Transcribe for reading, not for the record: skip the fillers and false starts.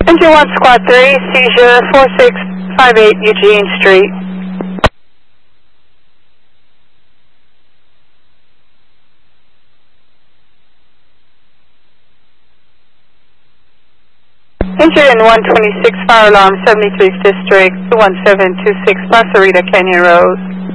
Engine 1 Squad 3, seizure 4658 Eugene Street. Engine 126, fire alarm 73th District 21726 Pasarita Canyon Road.